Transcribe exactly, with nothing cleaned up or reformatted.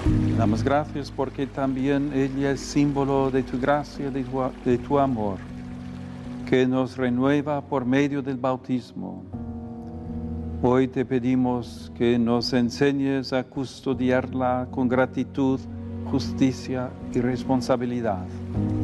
Te damos gracias porque también ella es símbolo de tu gracia, de tu, de tu amor, que nos renueva por medio del bautismo. Hoy te pedimos que nos enseñes a custodiarla con gratitud, justicia y responsabilidad.